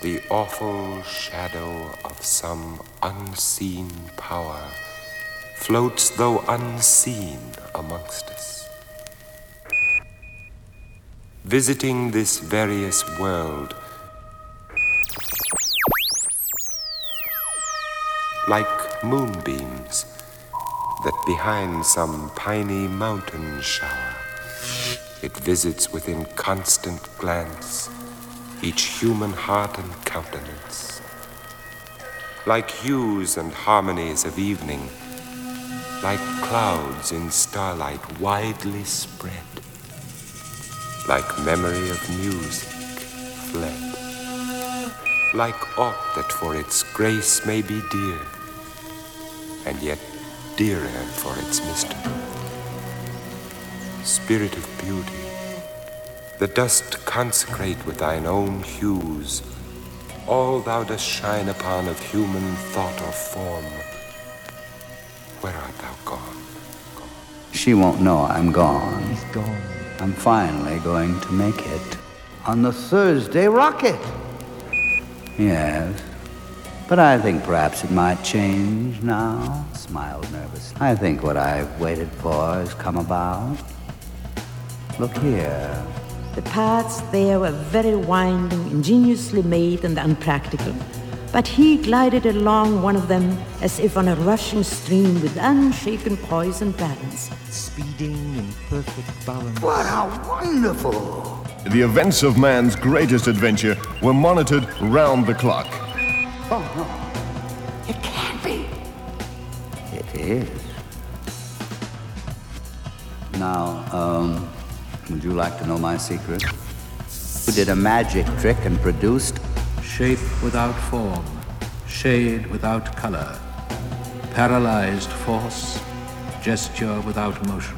The awful shadow of some unseen power floats, though unseen, amongst us, visiting this various world like moonbeams that behind some piney mountain shower it visits within constant glance each human heart and countenance, like hues and harmonies of evening, like clouds in starlight widely spread, like memory of music fled, like aught that for its grace may be dear, and yet dearer for its mystery. Spirit of beauty, that dost consecrate with thine own hues all thou dost shine upon of human thought or form, where art thou gone? She won't know I'm gone. He's gone. I'm finally going to make it on the Thursday rocket. Yes, but I think perhaps it might change now. Smiled nervously. I think what I've waited for has come about. Look here. The paths there were very winding, ingeniously made and unpractical, but he glided along one of them as if on a rushing stream with unshaken poise and balance. Speeding in perfect balance. What a wonderful... The events of man's greatest adventure were monitored round the clock. Oh, no. It can't be. It is. Now, would you like to know my secret? Who did a magic trick and produced shape without form, shade without color, paralyzed force, gesture without motion.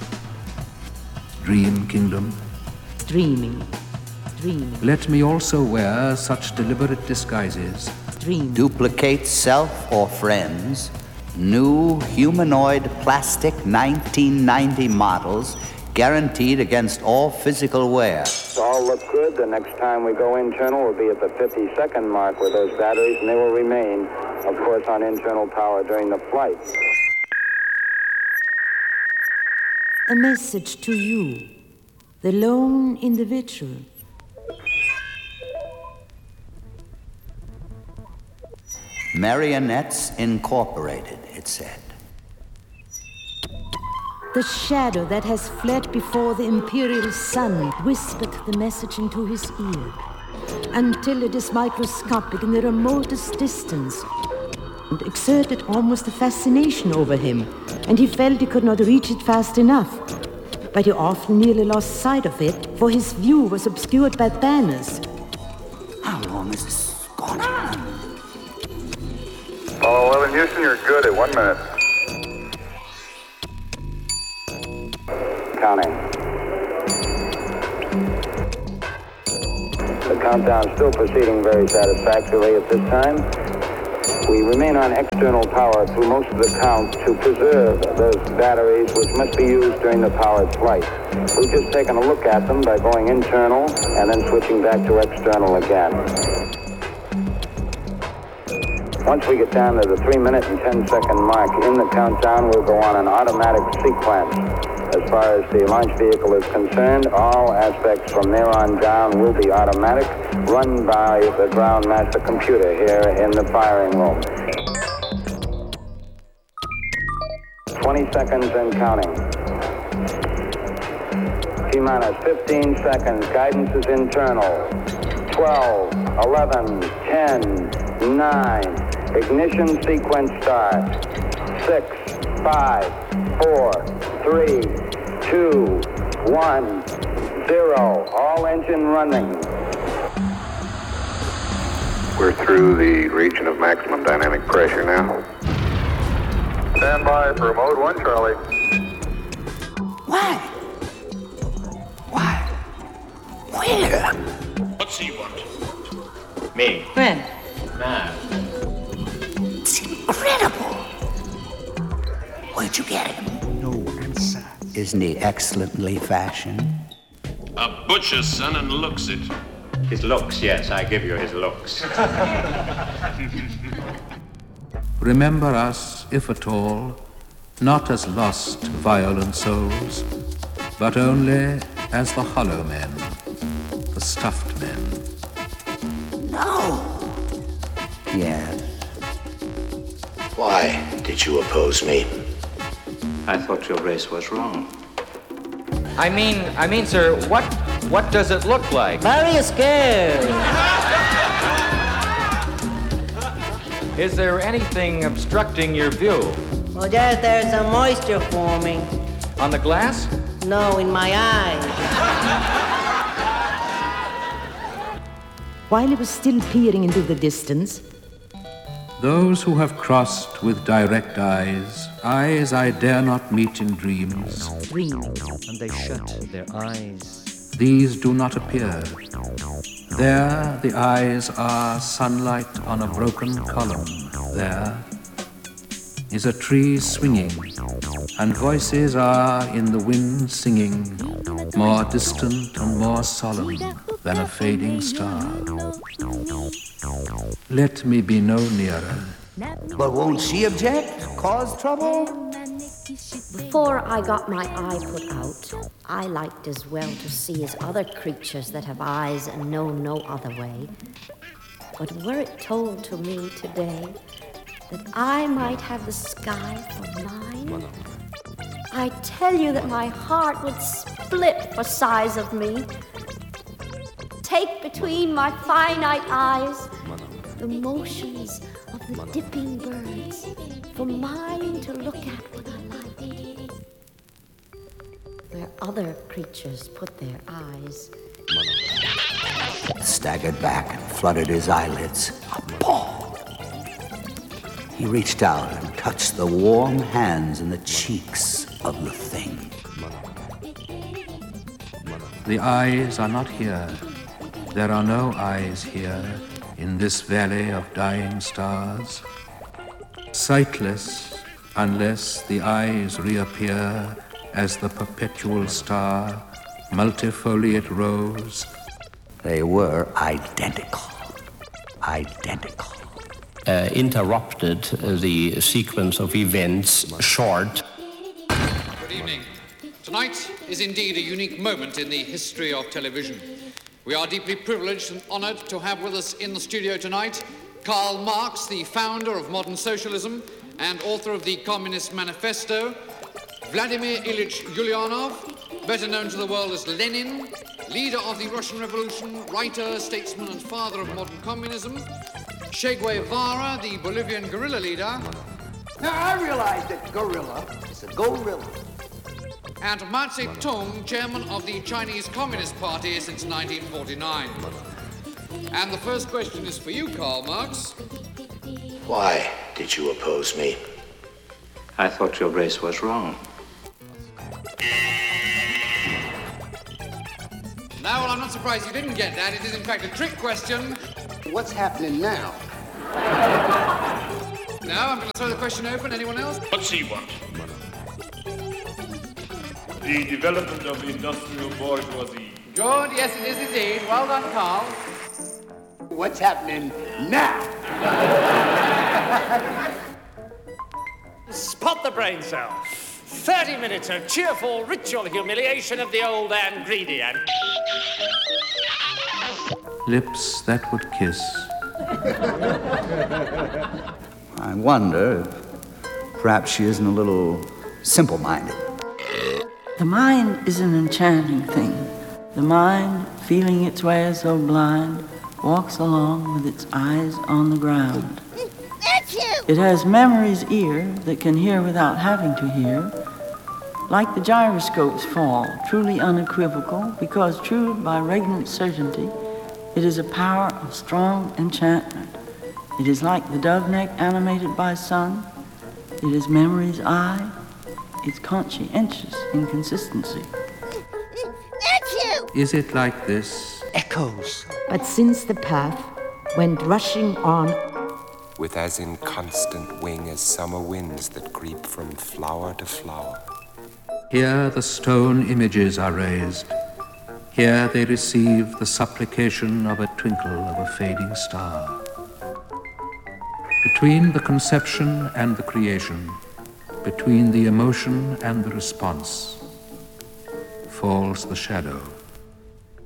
Dream kingdom. Dreaming. Let me also wear such deliberate disguises. Duplicate self or friends, new humanoid plastic 1990 models guaranteed against all physical wear. All look good. The next time we go internal will be at the 50-second mark with those batteries, and they will remain, of course, on internal power during the flight. A message to you, the lone individual. Marionettes Incorporated, it said. The shadow that has fled before the imperial sun whispered the message into his ear, until it is microscopic in the remotest distance, and exerted almost a fascination over him, and he felt he could not reach it fast enough. But he often nearly lost sight of it, for his view was obscured by banners. How long is this going on? Apollo 11 Houston, you're good at 1 minute. Counting. The countdown still proceeding very satisfactorily at this time. We remain on external power through most of the count to preserve those batteries which must be used during the powered flight. We've just taken a look at them by going internal and then switching back to external again. Once we get down to the 3-minute and 10-second mark in the countdown, we'll go on an automatic sequence. As far as the launch vehicle is concerned, all aspects from there on down will be automatic, run by the ground master computer here in the firing room. 20 seconds and counting. T-minus 15 seconds. Guidance is internal. 12, 11, 10, 9. Ignition sequence start. 6, 5, 4, 3, 2, 1, 0. All engine running. We're through the region of maximum dynamic pressure now. Stand by for mode 1, Charlie. Why? Why? Where? What's he want? Me. When? Now. It's incredible. Where'd you get him? No answer. Isn't he excellently fashioned? A butcher's son and looks it. His looks, yes, I give you his looks. Remember us, if at all, not as lost, violent souls, but only as the hollow men, the stuffed men. No. Yes. Why did you oppose me? I thought your race was wrong. I mean, sir, what does it look like? Very scared. Is there anything obstructing your view? Well, just there's some moisture forming. On the glass? No, in my eyes. While he was still peering into the distance, Those who have crossed with direct eyes, eyes I dare not meet in dreams, And they shut their eyes. these do not appear. There the eyes are sunlight on a broken column. There is a tree swinging, and voices are in the wind singing, more distant and more solemn than a fading star. Let me be no nearer. But won't she object? Cause trouble? Before I got my eye put out, I liked as well to see as other creatures that have eyes and know no other way. But were it told to me today that I might have the sky for mine, I tell you that my heart would split for size of me. Take between my finite eyes the motions of the dipping birds for mine to look at when I like. Where other creatures put their eyes, Staggered back and fluttered his eyelids, appalled. He reached out and touched the warm hands and the cheeks of the thing. The eyes are not here. There are no eyes here in this valley of dying stars. Sightless unless the eyes reappear as the perpetual star, multifoliate rose. They were identical. Identical. Interrupted the sequence of events short. Good evening. Tonight is indeed a unique moment in the history of television. We are deeply privileged and honored to have with us in the studio tonight Karl Marx, the founder of modern socialism and author of the Communist Manifesto, Vladimir Ilyich Ulyanov, better known to the world as Lenin, leader of the Russian Revolution, writer, statesman and father of modern communism, Che Guevara, the Bolivian guerrilla leader. Now I realize that gorilla is a gorilla. And Mao Zedong, chairman of the Chinese Communist Party since 1949. And the first question is for you, Karl Marx. Why did you oppose me? I thought your race was wrong. Now, well, I'm not surprised you didn't get that. It is, in fact, a trick question. What's happening now? Now, I'm going to throw the question open. Anyone else? What's he want? The development of industrial bourgeoisie. Good, yes, it is indeed. Well done, Karl. What's happening now? Spot the brain cell. 30 minutes of cheerful ritual humiliation of the old and greedy and... Lips that would kiss. I wonder if perhaps she isn't a little simple-minded. The mind is an enchanting thing. The mind, feeling its way so blind, walks along with its eyes on the ground. That's you! It has memory's ear that can hear without having to hear. Like the gyroscope's fall, truly unequivocal, because true by regnant certainty, it is a power of strong enchantment. It is like the dove neck animated by sun. It is memory's eye, its conscientious inconsistency. That's you! Is it like this? Echoes. But since the path went rushing on, with as inconstant wing as summer winds that creep from flower to flower. Here the stone images are raised. Here they receive the supplication of a twinkle of a fading star. Between the conception and the creation, between the emotion and the response, falls the shadow.